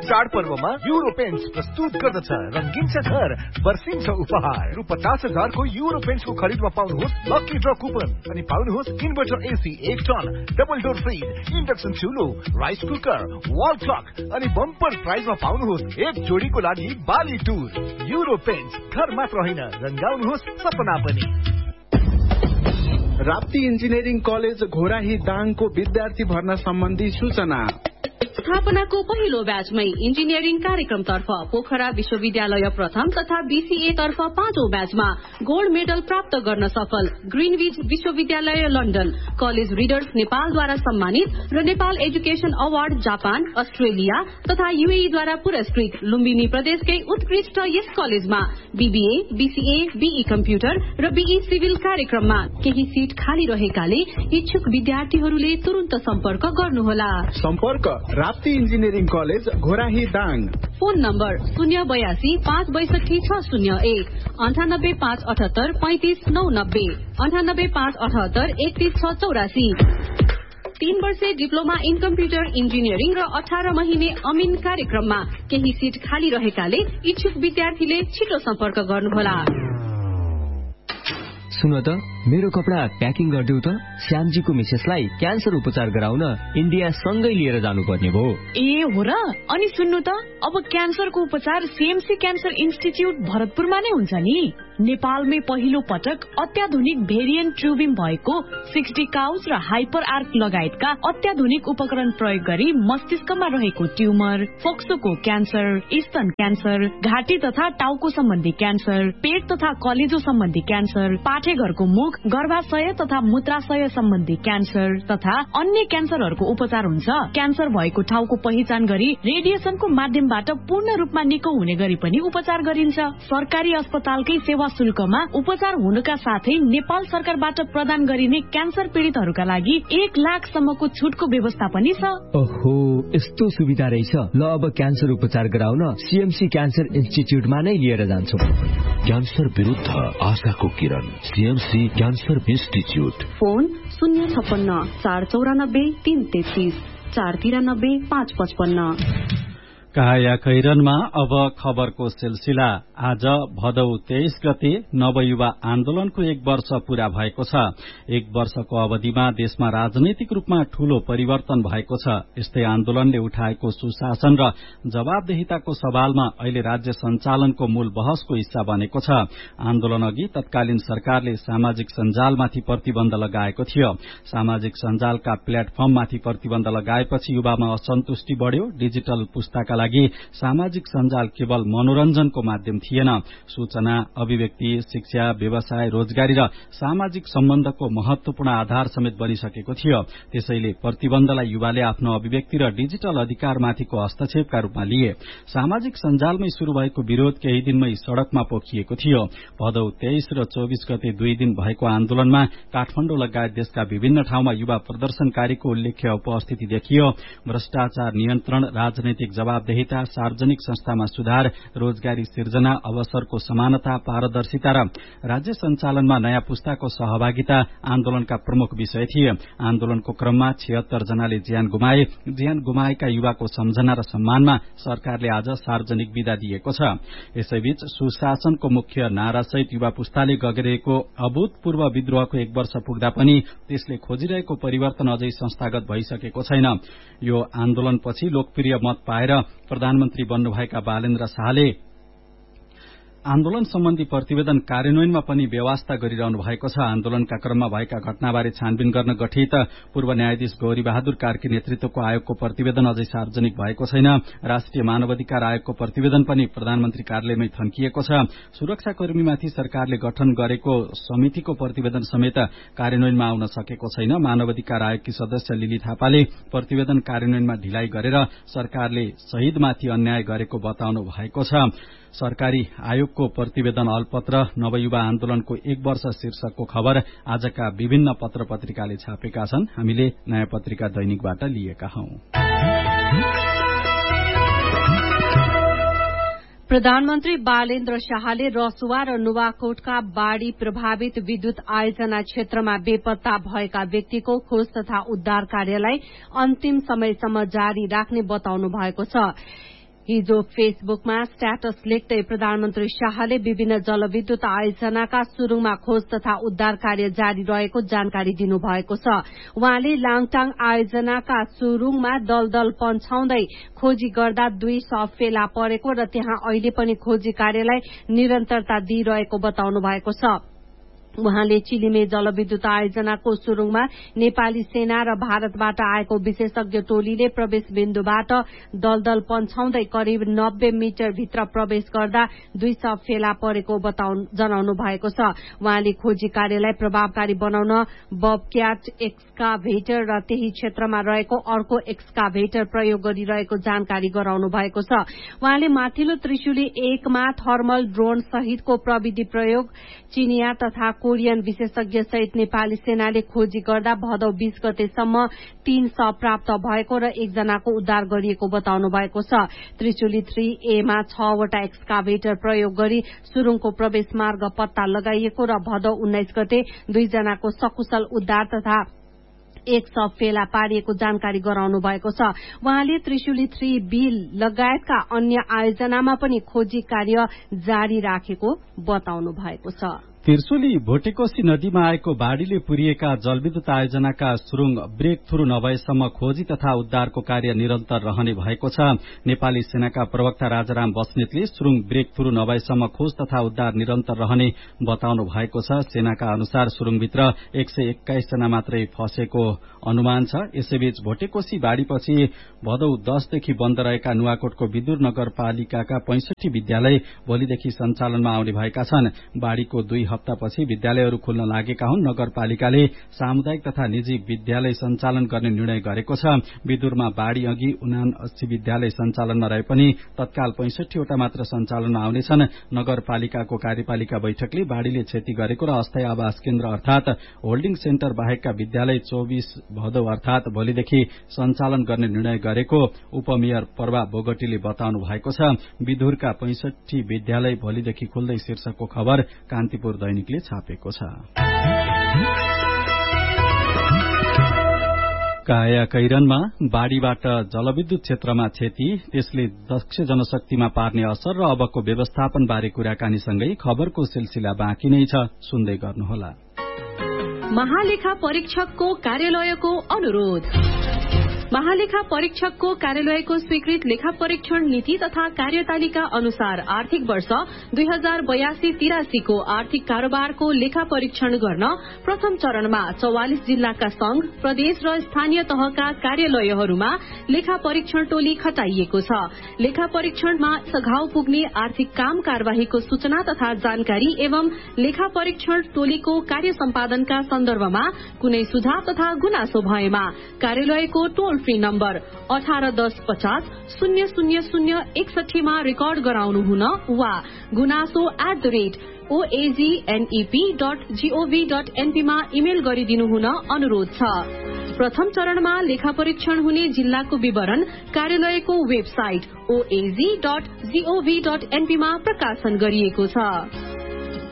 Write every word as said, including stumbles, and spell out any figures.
चाडपर्वमा euro paints प्रस्तुत गर्दछ रंगीन छ घर वर्षिन्छ उपहार रु पचास हजार को युरो पेन्ट्स को खरिदमा पाउनुहोस् लकी ड्र कुपन अनि पाउनुहोस् इन्भर्टर एसी एक ton double door fridge induction चुलो rice cooker wall clock अनि बम्पर प्राइजमा पाउनुहोस् एक जोडीको लागि बाली टुर युरो पेन्ट्स घर मात्र होइन रंगाउनुहोस् सपना पनि। राप्ती इन्जिनियरिङ कलेज घोराही दाङको विद्यार्थी भर्ना सम्बन्धी सूचना। स्थापनाको पहिलो ब्याचमै इन्जिनियरिङ कार्यक्रमतर्फ पोखरा विश्वविद्यालय प्रथम तथा बीसीए तर्फ पाँचौं ब्याचमा गोल्ड मेडल प्राप्त गर्न सफल ग्रीनविच विश्वविद्यालय लन्डन कलेज रिडर्स नेपालद्वारा सम्मानित र Nepal education award Japan Australia तथा यूएईद्वारा पुरस्कृत लुम्बिनी प्रदेशकै उत्कृष्ट यस कलेजमा बीबीए बीसीए बीई कम्प्युटर र बीई सिभिल कार्यक्रममा केही सीट खाली रहेकाले इच्छुक विद्यार्थीहरूले तुरन्त सम्पर्क गर्नुहोला। सम्पर्क Rapti engineering college Ghorahi Dang. Phone number शून्य बयासी पाँच बैसठी छ शून्य एक अन्ठानब्बे पाँच अठहत्तर पैंतिस नौ नब्बे अन्ठानब्बे पाँच अठहत्तर एकतीस छ चौरासी। तीन वर्षे डिप्लोमा इन कम्प्युटर इन्जिनियरिङ र अठार महिने अमिन कार्यक्रममा केही सीट खाली रहेकाले इच्छुक विद्यार्थीले छिटो सम्पर्क गर्नुहोला। सुन त मेरो कपडा प्याकिङ गरिदेऊ त श्यामजीको मिसेसलाई क्यान्सर उपचार गराउन इन्डिया सँगै लिएर जानुपर्ने भयो। ए हो र अनि सुन्नु त अब क्यान्सरको उपचार सीएमसी क्यान्सर इन्स्टिच्युट भरतपुरमा नै हुन्छ नि। नेपालमै पहिलो पटक अत्याधुनिक भेरिएन्ट ट्युबिम भएको सिक्सटी काउस र हाइपर आर्क लगायतका अत्याधुनिक उपकरण प्रयोग गरी मस्तिष्कमा रहेको ट्युमर फोक्सोको क्यान्सर स्तन क्यान्सर घाँटी तथा टाउको सम्बन्धी क्यान्सर पेट तथा कलेजो सम्बन्धी क्यान्सर पाठेघरको मुख गर्भाशय तथा मूत्राशय सम्बन्धी क्यान्सर तथा अन्य क्यान्सरहरूको उपचार हुन्छ। क्यान्सर भएको ठाउँको पहिचान गरी रेडिएसनको माध्यमबाट पूर्ण रूपमा निको हुने गरी पनि उपचार गरिन्छ। सरकारी अस्पतालकै सेवा शुल्कमा उपचार हुनुका साथै नेपाल सरकारबाट प्रदान गरिने क्यान्सर पीड़ितहरूका लागि एक लाखसम्मको छुटको व्यवस्था पनि छ। ओहो यस्तो सुविधा रहेछ। ल अब क्यान्सर उपचार गराउन सीएमसी क्यान्सर इन्स्टिच्युटमा नै लिएर जान्छौं। क्यान्सर विरुद्ध आशाको किरण सीएमसी क्यान्सर इन्स्टिच्युट। फोन शून्य छप्पन्न चार चौरानब्बे तीन तेत्तीस चार तिरानब्बे पाँच पचपन्न। काया कैरनमा अब खबरको सिलसिला। आज भदौ तेइस गते नवयुवा आन्दोलनको एक वर्ष पूरा भएको छ। एक वर्षको अवधिमा देशमा राजनैतिक रूपमा ठूलो परिवर्तन भएको छ। यस्तै आन्दोलनले उठाएको सुशासन र जवाबदेहिताको सवालमा अहिले राज्य सञ्चालनको मूल बहसको हिस्सा बनेको छ। आन्दोलन अघि तत्कालीन सरकारले सामाजिक सञ्जालमाथि प्रतिबन्ध लगाएको थियो। सामाजिक सञ्जालका प्लेटफर्ममाथि प्रतिबन्ध लगाएपछि युवामा असन्तुष्टि बढ़्यो। डिजिटल पुस्ताका लागि सामाजिक सञ्जाल केवल मनोरञ्जनको माध्यम थिएन, सूचना अभिव्यक्ति शिक्षा व्यवसाय रोजगारी र सामाजिक सम्बन्धको महत्वपूर्ण आधार समेत बनिसकेको थियो। त्यसैले प्रतिबन्धलाई युवाले आफ्नो अभिव्यक्ति र डिजिटल अधिकारमाथिको हस्तक्षेपका रूपमा लिए। सामाजिक सञ्जालमै शुरू भएको विरोध केही दिनमै सड़कमा पोखिएको थियो। भदौ तेइस र चौबीस गते दुई दिन भएको आन्दोलनमा काठमाडौँ लगायत देशका विभिन्न ठाउँमा युवा प्रदर्शनकारीको उल्लेख्य उपस्थिति देखियो। भ्रष्टाचार नियन्त्रण राजनैतिक जवाबदेहिता सार्वजनिक संस्थामा सुधार रोजगारी सिर्जना अवसरको समानता पारदर्शिता र राज्य सञ्चालनमा नयाँ पुस्ताको सहभागिता आन्दोलनका प्रमुख विषय थिए। आन्दोलनको क्रममा छिहत्तर जनाले ज्यान गुमाए। ज्यान गुमाएका युवाको सम्झना र सम्मानमा सरकारले आज सार्वजनिक विदा दिएको छ। यसैबीच सुशासनको मुख्य नारासहित युवा पुस्ताले गरिरहेको अभूतपूर्व विद्रोहको एक वर्ष पुग्दा पनि त्यसले खोजिरहेको परिवर्तन अझै संस्थागत भइसकेको छैन। यो आन्दोलनपछि लोकप्रिय मत पाएर प्रधानमन्त्री बन्नुभएका बालेन्द्र शाहले आन्दोलन सम्बन्धी प्रतिवेदन कार्यान्वयनमा पनि व्यवस्था गरिरहनु भएको छ। आन्दोलनका क्रममा भएका घटनाबारे छानबिन गर्न गठित पूर्व न्यायाधीश गौरी बहादुर कार्की नेतृत्वको आयोगको प्रतिवेदन अझै सार्वजनिक भएको छैन। राष्ट्रिय मानवाधिकार आयोगको प्रतिवेदन पनि प्रधानमन्त्री कार्यालयमै थन्किएको छ। सुरक्षाकर्मीमाथि सरकारले गठन गरेको समितिको प्रतिवेदन समेत कार्यान्वयनमा आउन सकेको छैन। मानवाधिकार आयोगकी सदस्य लिली थापाले प्रतिवेदन कार्यान्वयनमा ढिलाइ गरेर सरकारले शहीदमाथि अन्याय गरेको बताउनु भएको छ। सरकारी आयोगको प्रतिवेदन अलपत्र नवयुवा आन्दोलनको एक वर्ष शीर्षकको खबर आजका विभिन्न पत्र पत्रिकाले छापेका छन्। हामीले नयाँ पत्रिका दैनिकबाट लिएका हौं। प्रधानमन्त्री बालेन्द्र शाहले रसुवा र नुवाकोटका बाढ़ी प्रभावित विद्युत आयोजना क्षेत्रमा बेपत्ता भएका व्यक्तिको खोज तथा उद्धार कार्यलाई अन्तिम समयसम्म जारी राख्ने बताउनु भएको छ। हिजो फेसबुकमा स्ट्याटस लेख्दै प्रधानमन्त्री शाहले विभिन्न जलविद्युत आयोजनाका सुरुङमा खोज तथा उद्धार कार्य जारी रहेको जानकारी दिनुभएको छ। उहाँले लाङटाङ आयोजनाका सुरुङमा दलदल पन्छाउँदै खोजी गर्दा दुई शव फेला परेको र त्यहाँ अहिले पनि खोजी कार्यलाई निरन्तरता दिइरहेको बताउनु भएको छ। उहाँले चिलिमे जलविद्युत आयोजनाको सुरुङमा नेपाली सेना र भारतबाट आएको विशेषज्ञ टोलीले प्रवेश बिन्दुबाट दलदल पन्छाउँदै करिब नब्बे मिटर भित्र प्रवेश गर्दा दुई शव फेला परेको जनाउनु भएको छ। उहाँले खोजी कार्यलाई प्रभावकारी बनाउन बबक्याट एक्सकाभेटर र त्यही क्षेत्रमा रहेको अर्को एक्सकाभेटर प्रयोग गरिरहेको जानकारी गराउनु भएको छ। उहाँले माथिल्लो त्रिशुली एकमा थर्मल ड्रोन सहितको प्रविधि प्रयोग चिनिया तथा कोरियन विशेषज्ञ सहित नेपाली सेनाले खोजी गर्दा भदौ बीस गतेसम्म तीन शव प्राप्त भएको र एकजनाको उद्धार गरिएको बताउनु भएको छ। त्रिशुली थ्री एमा छवटा एक्सकाभेटर प्रयोग गरी सुरुङको प्रवेश मार्ग पत्ता लगाइएको र भदौ उन्नाइस गते दुईजनाको सकुशल उद्धार तथा एक शव फेला पारिएको जानकारी गराउनु भएको छ। उहाँले त्रिशुली थ्री बी लगायतका अन्य आयोजनामा पनि खोजी कार्य जारी राखेको बताउनु भएको छ। त्रिशुली भोटेकोशी नदीमा आएको बाढ़ीले पुरिएका जलविद्युत आयोजनाका सुरुङ ब्रेक थ्रू नभएसम्म खोजी तथा उद्धारको कार्य निरन्तर रहने भएको छ। नेपाली सेनाका प्रवक्ता राजाराम बस्नेतले सुरुङ ब्रेक थ्रू नभएसम्म खोज तथा उद्धार निरन्तर रहने बताउनु भएको छ। सेनाका अनुसार सुरुङभित्र एक सय एक्काइस जना मात्रै फँसेको अनुमान छ। यसैबीच भोटेकोशी बाढ़ीपछि भदौ दसदेखि बन्द रहेका नुवाकोटको विदुर नगरपालिकाका पैंसठी विद्यालय भोलिदेखि सञ्चालनमा आउने भएका छन्। बाढ़ीको दुई हप्तापछि विद्यालयहरू खुल्न लागेका हुन्। नगरपालिकाले सामुदायिक तथा निजी विद्यालय सञ्चालन गर्ने निर्णय गरेको छ। विदुरमा बाढ़ी अघि उनासी विद्यालय सञ्चालनमा रहे पनि तत्काल पैंसठीवटा मात्र सञ्चालनमा आउनेछन्। नगरपालिकाको कार्यपालिका बैठकले बाढ़ीले क्षति गरेको र अस्थायी आवास केन्द्र अर्थात होल्डिङ सेन्टर बाहेकका विद्यालय चौबीस भदौ अर्थात भोलिदेखि सञ्चालन गर्ने निर्णय गरेको उपमेयर पर्वा बोगटीले बताउनु भएको छ। विदुरका पैंसठी विद्यालय भोलिदेखि खुल्दै शीर्षकको खबर कान्तिपुर दैनिकले छापेको छ। काया कैरनमा बाढ़ीबाट जलविद्युत क्षेत्रमा क्षति, त्यसले दक्ष जनशक्तिमा पार्ने असर र अबको व्यवस्थापन बारे कुराकानीसँगै खबरको सिलसिला बाँकी नै छ, सुन्दै गर्नुहोला। महालेखा परीक्षकको कार्यालयको अनुरोध। महालेखा परीक्षकको कार्यालयको स्वीकृत लेखा परीक्षण नीति तथा कार्यतालिका अनुसार आर्थिक वर्ष दुई हजार बयासी तिरासीको आर्थिक कारोबारको लेखा परीक्षण गर्न प्रथम चरणमा चौवालिस जिल्लाका संघ, प्रदेश र स्थानीय तहका कार्यालयहरूमा लेखा परीक्षण टोली खटाइएको छ। लेखा परीक्षणमा सघाउ पुग्ने आर्थिक काम कार्यवाहीको सूचना तथा जानकारी एवं लेखा परीक्षण टोलीको कार्य सम्पादनका सन्दर्भमा कुनै सुझाव तथा गुनासो भएमा कार्यालयको टोल फ्री नम्बर अठार दस पचास शून्य शून्य शून्य एकसठीमा रेकर्ड गराउनु हुन वा गुनासो at the rate ओएजीएनईपी dot gov dot एनपीमा email गरिदिनु हुन अनुरोध छ। प्रथम चरणमा लेखा परीक्षण हुने जिल्लाको विवरण कार्यालयको वेबसाइट ओएजी डट जीओभी डट एनपीमा प्रकाशन गरिएको छ।